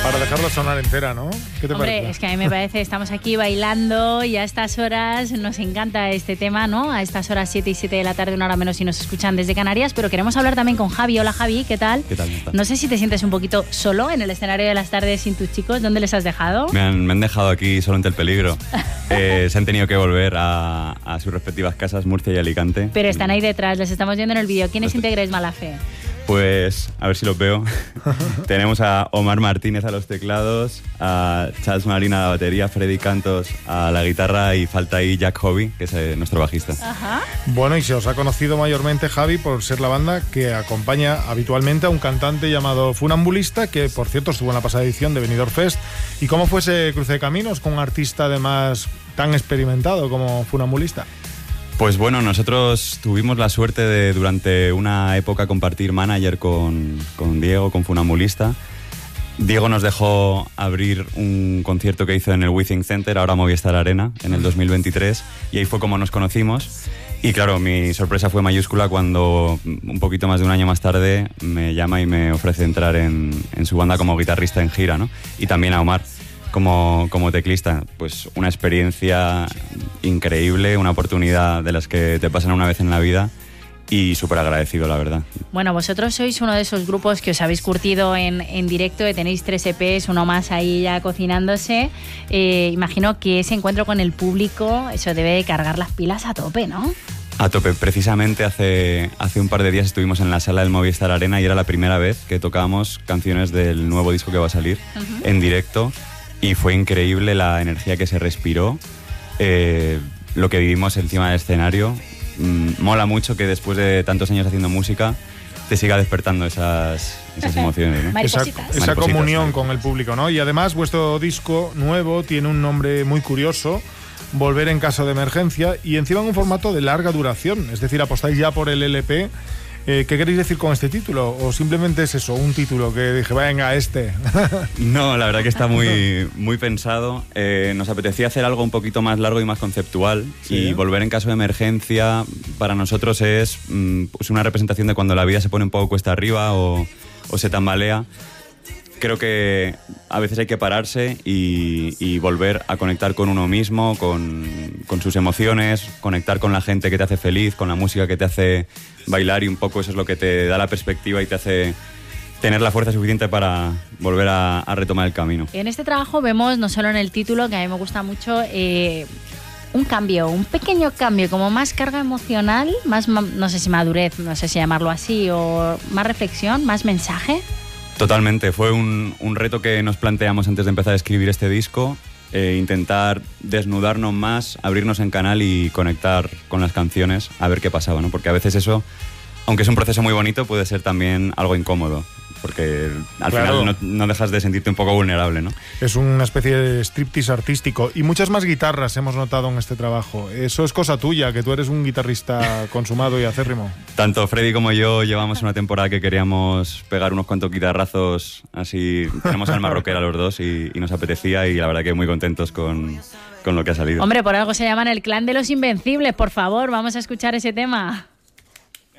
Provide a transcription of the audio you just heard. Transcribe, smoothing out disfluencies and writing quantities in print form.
Para dejarla sonar entera, ¿no? ¿Qué te Hombre, parece? es que a mí me parece, estamos aquí bailando y a estas horas nos encanta este tema, ¿no? A estas horas 7 y 7 de la tarde, una hora menos si nos escuchan desde Canarias, pero queremos hablar también con Javi. Hola Javi, ¿qué tal? ¿Qué tal? ¿Cómo estás? No sé si te sientes un poquito solo en el escenario de las tardes sin tus chicos. ¿Dónde les has dejado? Me han dejado aquí solo ante el peligro. Se han tenido que volver a sus respectivas casas, Murcia y Alicante. Pero están ahí detrás, les estamos viendo en el vídeo. ¿Quién es Integréis Malafe? Pues, a ver si los veo. Tenemos a Omar Martínez a los teclados, a Charles Marina a la batería, Freddy Cantos a la guitarra y falta ahí Jack Hobby, que es nuestro bajista. Ajá. Bueno, y se os ha conocido mayormente, Javi, por ser la banda que acompaña habitualmente a un cantante llamado Funambulista, que por cierto estuvo en la pasada edición de Benidorm Fest. ¿Y cómo fue ese cruce de caminos con un artista además tan experimentado como Funambulista? Pues bueno, nosotros tuvimos la suerte de durante una época compartir manager con Diego, con Funambulista. Diego nos dejó abrir un concierto que hizo en el Withing Center, ahora Movistar Arena, en el 2023, y ahí fue como nos conocimos. Y claro, mi sorpresa fue mayúscula cuando un poquito más de un año más tarde me llama y me ofrece entrar en su banda como guitarrista en gira, ¿no? Y también a Omar como teclista. Pues una experiencia increíble, una oportunidad de las que te pasan una vez en la vida y súper agradecido, la verdad. Bueno, vosotros sois uno de esos grupos que os habéis curtido en directo, tenéis 3 EPs, uno más ahí ya cocinándose. Imagino que ese encuentro con el público, eso debe de cargar las pilas a tope, ¿no? A tope. Precisamente hace un par de días estuvimos en la sala del Movistar Arena y era la primera vez que tocábamos canciones del nuevo disco que va a salir en directo y fue increíble la energía que se respiró, lo que vivimos encima del escenario. Mola mucho que después de tantos años haciendo música te siga despertando esas emociones, ¿no? Esa comunión con el público, ¿no? Y además vuestro disco nuevo tiene un nombre muy curioso, Volver en caso de emergencia, y encima en un formato de larga duración, es decir, apostáis ya por el LP. ¿Qué queréis decir con este título? ¿O simplemente es eso, un título que dije, venga, este? No, la verdad que está muy pensado. Nos apetecía hacer algo un poquito más largo y más conceptual. ¿Sí? Y Volver en caso de emergencia para nosotros es pues una representación de cuando la vida se pone un poco cuesta arriba o se tambalea. Creo que a veces hay que pararse y volver a conectar con uno mismo, con sus emociones, conectar con la gente que te hace feliz, con la música que te hace bailar, y un poco eso es lo que te da la perspectiva y te hace tener la fuerza suficiente para volver a retomar el camino. En este trabajo vemos, no solo en el título, que a mí me gusta mucho, un cambio, un pequeño cambio, como más carga emocional, más, no sé si madurez, no sé si llamarlo así, o más reflexión, más mensaje. Totalmente, fue un reto que nos planteamos antes de empezar a escribir este disco, intentar desnudarnos más, abrirnos en canal y conectar con las canciones, a ver qué pasaba, ¿no? Porque a veces eso, aunque es un proceso muy bonito, puede ser también algo incómodo, porque al final no dejas de sentirte un poco vulnerable, ¿no? Es una especie de striptease artístico, y muchas más guitarras hemos notado en este trabajo. Eso es cosa tuya, que tú eres un guitarrista consumado y acérrimo. Tanto Freddy como yo llevamos una temporada que queríamos pegar unos cuantos guitarrazos, así tenemos alma rockera los dos y nos apetecía, y la verdad que muy contentos con lo que ha salido. Hombre, por algo se llaman el Clan de los Invencibles, por favor, vamos a escuchar ese tema.